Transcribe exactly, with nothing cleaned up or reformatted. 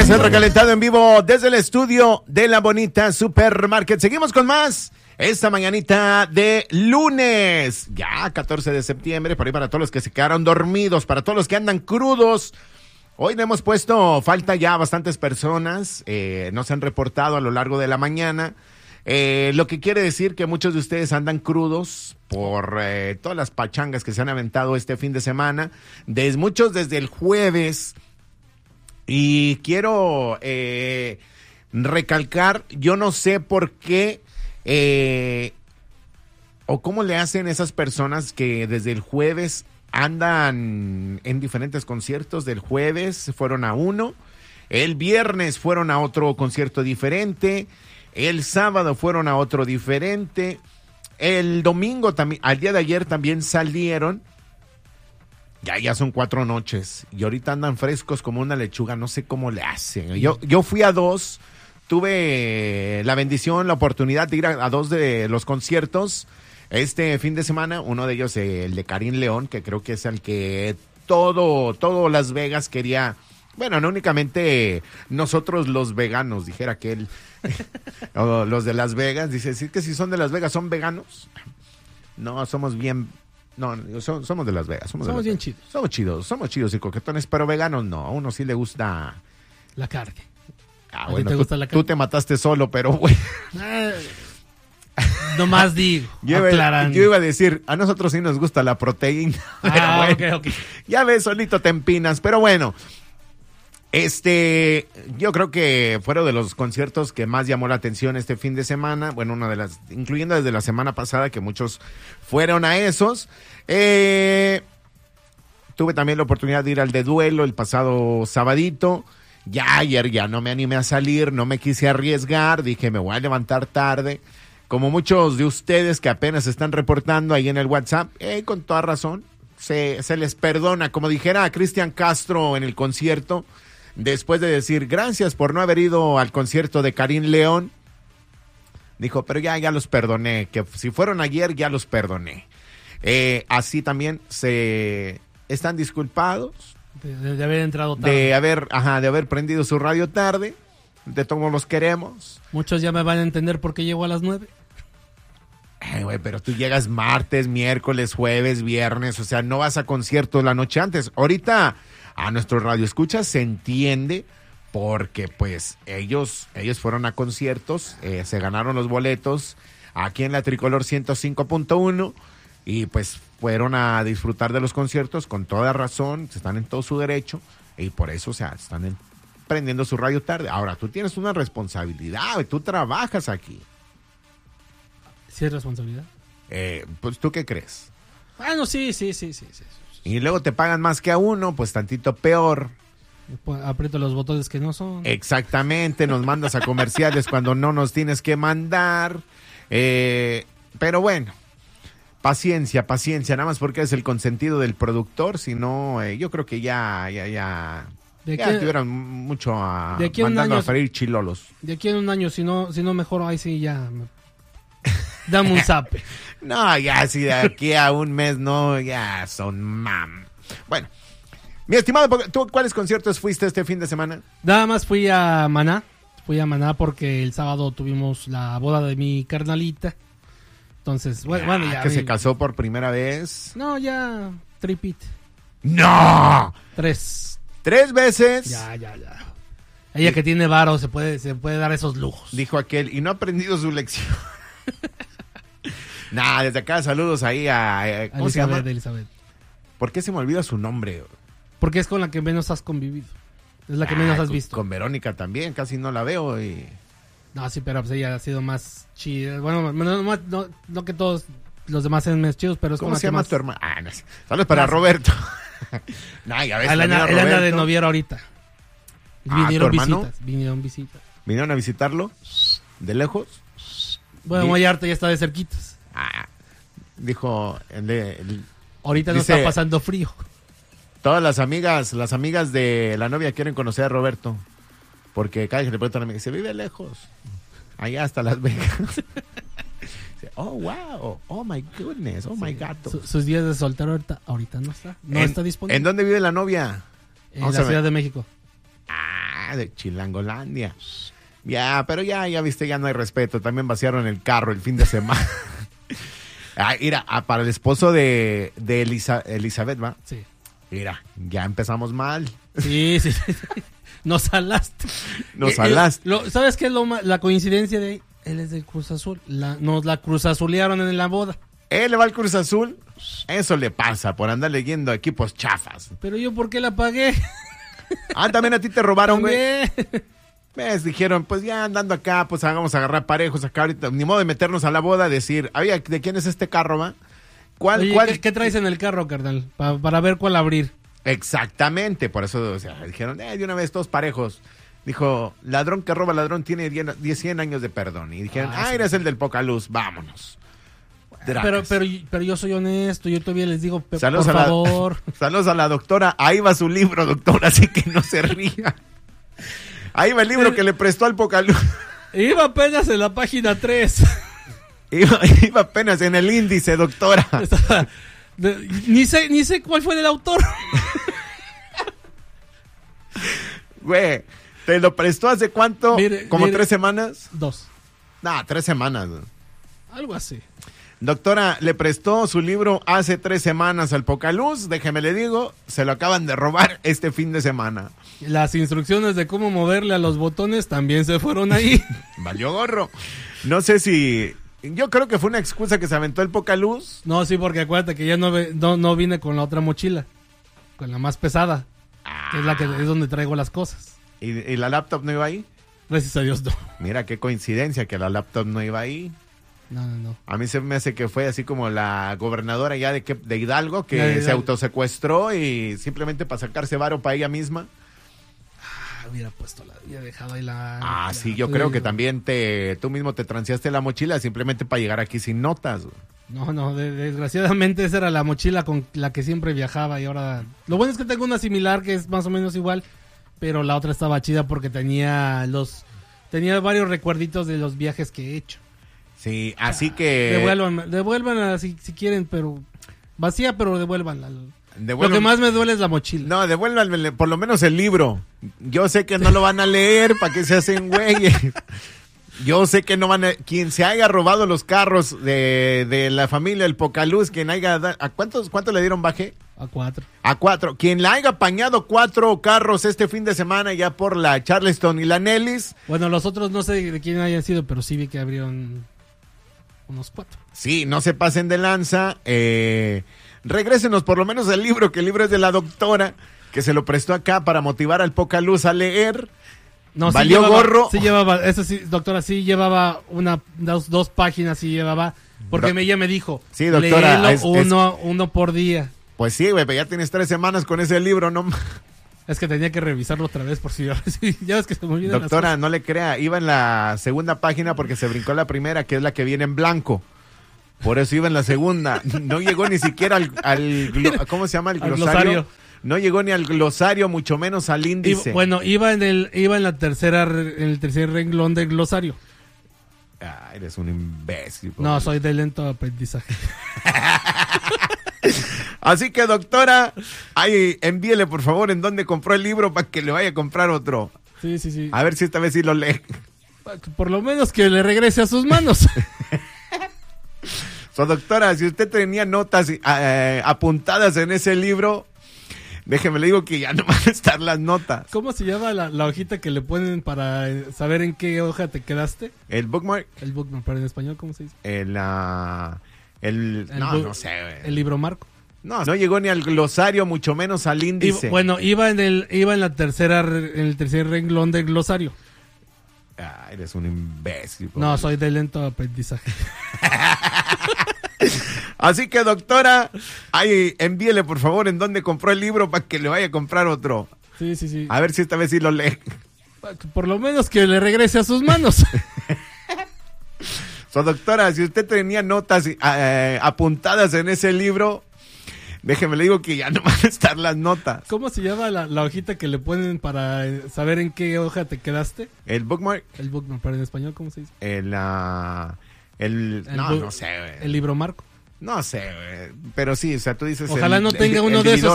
Es el recalentado en vivo desde el estudio de La Bonita Supermarket. Seguimos con más esta mañanita de lunes, ya catorce de septiembre, por ahí para todos los que se quedaron dormidos, para todos los que andan crudos. Hoy le hemos puesto falta ya a bastantes personas, eh, nos han reportado a lo largo de la mañana, eh, lo que quiere decir que muchos de ustedes andan crudos por eh, todas las pachangas que se han aventado este fin de semana, desde muchos desde el jueves. Y quiero eh, recalcar, yo no sé por qué eh, o cómo le hacen esas personas que desde el jueves andan en diferentes conciertos. Del jueves fueron a uno, el viernes fueron a otro concierto diferente, el sábado fueron a otro diferente, el domingo también, al día de ayer también salieron. Ya, ya son cuatro noches y ahorita andan frescos como una lechuga, no sé cómo le hacen. Yo, yo fui a dos, tuve la bendición, la oportunidad de ir a, a dos de los conciertos este fin de semana. Uno de ellos, eh, el de Karim León, que creo que es el que todo, todo Las Vegas quería. Bueno, no únicamente nosotros los veganos, dijera aquel, o los de Las Vegas, dice, sí que si son de Las Vegas, ¿son veganos? No, somos bien... No, somos, somos de Las Vegas. Somos, somos de bien Vegas. chidos. Somos chidos, somos chidos y coquetones, pero veganos no. A uno sí le gusta... La carne. Ah, ¿A bueno, ti te tú, gusta la carne? tú te mataste solo, pero bueno. No más digo, yo, iba, aclarando. yo iba a decir, a nosotros sí nos gusta la proteína. Ah, bueno, ok, ok. Ya ves, solito te empinas, pero bueno. Este, yo creo que fueron de los conciertos que más llamó la atención este fin de semana. Bueno, una de las, incluyendo desde la semana pasada, que muchos fueron a esos. Eh, tuve también la oportunidad de ir al de Duelo el pasado sabadito. Ya ayer ya no me animé a salir, no me quise arriesgar, dije me voy a levantar tarde. Como muchos de ustedes que apenas están reportando ahí en el WhatsApp, eh, con toda razón, se, se les perdona. Como dijera Cristian Castro en el concierto, después de decir gracias por no haber ido al concierto de Karim León, dijo, pero ya, ya los perdoné, que si fueron ayer ya los perdoné. Eh, así también se están disculpados de, de, de haber entrado tarde, de haber, ajá, de haber prendido su radio tarde. De todos los queremos. Muchos ya me van a entender por qué llego a las nueve. Ay, güey, pero tú llegas martes, miércoles, jueves, viernes, o sea, no vas a conciertos la noche antes. Ahorita a nuestro radio escucha se entiende porque pues ellos ellos fueron a conciertos, eh, se ganaron los boletos aquí en la Tricolor ciento cinco punto uno y pues fueron a disfrutar de los conciertos con toda razón, están en todo su derecho y por eso, o sea, están en, prendiendo su radio tarde. Ahora, tú tienes una responsabilidad, tú trabajas aquí. ¿Sí es responsabilidad? Eh, pues, ¿tú qué crees? Ah, no, sí, sí, sí, sí, sí. Y luego te pagan más que a uno, pues tantito peor. Aprieto los botones que no son. Exactamente, nos mandas a comerciales cuando no nos tienes que mandar. Eh, pero bueno, paciencia, paciencia, nada más porque es el consentido del productor, si no, eh, yo creo que ya, ya, ya, de ya aquí, estuvieran mucho a, de aquí mandando año, a freír chilolos. De aquí en un año, si no, si no mejor, ahí sí ya... Me... Dame un zape. No, ya, si de aquí a un mes, no, ya son mam. Bueno, mi estimado, ¿tú cuáles conciertos fuiste este fin de semana? Nada más fui a Maná. Fui a Maná porque el sábado tuvimos la boda de mi carnalita. Entonces, bueno, ya, bueno ya. ¿Que vi... se casó por primera vez? No, ya, tripit. ¡No! Tres. ¿Tres veces? Ya, ya, ya. Ella que tiene varo se puede, se puede dar esos lujos. Dijo aquel, y no ha aprendido su lección. Nah, desde acá saludos ahí a... ¿Cómo Elizabeth, se llama? Elizabeth. ¿Por qué se me olvida su nombre? Porque es con la que menos has convivido. Es la que ah, menos has con, visto. Con Verónica también, casi no la veo y... No, sí, pero pues ella ha sido más chida. Bueno, no, no, no, no que todos los demás sean más chidos, pero es ¿Cómo con la se que llama más... tu hermana? Ah, no sé. Saludos para Roberto. Nah, ya ves, él anda, él anda de noviero ahorita. Ah, Vinieron ¿tu hermano? visitas. Vinieron visitas. ¿Vinieron a visitarlo? ¿De lejos? Bueno, Vallarta ya está de cerquitas. Ah, dijo... El, el, ahorita dice, no está pasando frío. Todas las amigas, las amigas de la novia quieren conocer a Roberto. Porque cada vez que le preguntan a mí, se vive lejos. Allá hasta Las Vegas. Oh, wow. Oh, my goodness. Oh, sí. My gato. Su, sus días de soltero ahorita, ahorita no está. No en, está disponible. ¿En dónde vive la novia? En Vamos la Ciudad de México. Ah, Ah, de Chilangolandia. Ya, pero ya, ya viste, ya no hay respeto. También vaciaron el carro el fin de semana. Ah, mira, ah, para el esposo de, de Elisa, Elizabeth, ¿va? Sí. Mira, ya empezamos mal. Sí, sí, sí. Nos salaste. Nos Eh, salaste. eh, lo- ¿Sabes qué es lo ma- la coincidencia de ahí? Él es del Cruz Azul. La, nos la cruzazulearon en la boda. Él le va al Cruz Azul. Eso le pasa por andar leyendo equipos chafas. Pero yo, ¿por qué la pagué? Ah, también a ti te robaron, güey. También. ¿Ves? Dijeron, pues ya andando acá, pues vamos a agarrar parejos acá ahorita. Ni modo de meternos a la boda, decir, oye, ¿de quién es este carro, va? ¿Cuál, Oye, cuál? ¿qué, qué traes en el carro, carnal? Pa- para ver cuál abrir. Exactamente, por eso, o sea, dijeron, eh, de una vez todos parejos. Dijo, ladrón que roba ladrón tiene diez, cien años de perdón. Y dijeron, Ah, ah, sí. eres el del Pocaluz, vámonos. Pero, Dracas. pero, pero yo soy honesto, yo todavía les digo, pe- Saludos por a la- favor. Saludos a la doctora, ahí va su libro, doctora, así que no se ría. Ahí va el libro que le prestó al Pocaluz. Iba apenas en la página tres. Iba, iba apenas en el índice, doctora. Estaba- de- ni sé ni sé cuál fue el autor. Güey, ¿te lo prestó hace cuánto? Mire, ¿Como mire. tres semanas? Dos. Nah, tres semanas. Algo así. Doctora, le prestó su libro hace tres semanas al Pocaluz. Déjeme le digo, se lo acaban de robar este fin de semana. Las instrucciones de cómo moverle a los botones también se fueron ahí. Valió gorro. No sé si... Yo creo que fue una excusa que se aventó el Pocaluz. No, sí, porque acuérdate que ya no, ve- no, no vine con la otra mochila. Con la más pesada. Que es la que es donde traigo las cosas. ¿Y, y la laptop no iba ahí? Gracias a Dios, no. Mira qué coincidencia que la laptop no iba ahí. No, no, no. A mí se me hace que fue así como la gobernadora ya de, que, de Hidalgo que Ya de se Hidalgo. autosecuestró y simplemente para sacarse varo para ella misma. Ah, hubiera puesto la... Hubiera dejado ahí la... Ah, la- sí, yo pues, creo que digo, también te tú mismo te transeaste la mochila simplemente para llegar aquí sin notas. Güey. No, no, de- desgraciadamente esa era la mochila con la que siempre viajaba y ahora... Lo bueno es que tengo una similar que es más o menos igual, pero la otra estaba chida porque tenía los... Tenía varios recuerditos de los viajes que he hecho. Sí, así que... Devuelvan, devuélvanla si, si quieren, pero... Vacía, pero devuélvanla. Lo devuelvan- que más me duele es la mochila. No, devuélvanme por lo menos el libro. Yo sé que no lo van a leer, ¿para qué se hacen güeyes? Yo sé que no van a... Quien se haya robado los carros de, de la familia El Pocaluz, quien haya... da- ¿A cuántos, cuánto le dieron baje? A cuatro. A cuatro. Quien le haya apañado cuatro carros este fin de semana ya por la Charleston y la Nellis, Bueno, los otros no sé de quién hayan sido, pero sí vi que abrieron unos cuatro. sí, no se pasen de lanza. Eh, regrésenos por lo menos el libro, que el libro es de la doctora, que se lo prestó acá para motivar al Pocaluz a leer. No, sí ¿Valió llevaba- gorro? Sí llevaba, eso sí, doctora, sí llevaba una, dos, dos páginas, sí llevaba, porque Doc- me, ella me dijo, Sí, doctora, léelo es- es- uno, uno por día. Pues sí, güey, pero ya tienes tres semanas con ese libro, ¿no? Es que tenía que revisarlo otra vez por si sí, ya ves que se me olvidan las Doctora, no le crea, iba en la segunda página porque se brincó la primera, que es la que viene en blanco. Por eso iba en la segunda. No llegó ni siquiera al, al glo- ¿cómo se llama? El Al glosario. glosario. No llegó ni al glosario, mucho menos al Iba- índice. bueno, iba en el, iba en la tercera, re- en el tercer renglón del glosario. Ah, eres un imbécil. No, pobre. soy de lento aprendizaje. Así que, doctora, ahí envíele por favor en dónde compró el libro para que le vaya a comprar otro. Sí, sí, sí. A ver si esta vez sí lo lee. Por lo menos que le regrese a sus manos. So, doctora, si usted tenía notas eh, apuntadas en ese libro, déjeme le digo que ya no van a estar las notas. ¿Cómo se llama la, la hojita que le ponen para eh, saber en qué hoja te quedaste? El bookmark, El bookmark, pero en español, ¿cómo se dice? el, ah, el, El no, bu- no sé, güey. El libro marco. No, no llegó ni al glosario, mucho menos al Iba- índice. bueno, iba en el, iba en la tercera, re- en el tercer renglón del glosario. Ah, eres un imbécil. No, pobre. soy de lento aprendizaje. Así que, doctora, ahí envíele por favor en dónde compró el libro para que le vaya a comprar otro. Sí, sí, sí. A ver si esta vez sí lo lee. Por lo menos que le regrese a sus manos. So, doctora, si usted tenía notas eh, apuntadas en ese libro, déjeme le digo que ya no van a estar las notas. ¿Cómo se llama la, la hojita que le ponen para eh, saber en qué hoja te quedaste? El bookmark, El bookmark, pero en español, ¿cómo se dice? el, ah, el, El no, bu- no sé, güey. El libro marco. No sé, güey. Pero sí, o sea, tú dices. Ojalá el- no tenga el- uno el de esos dividor.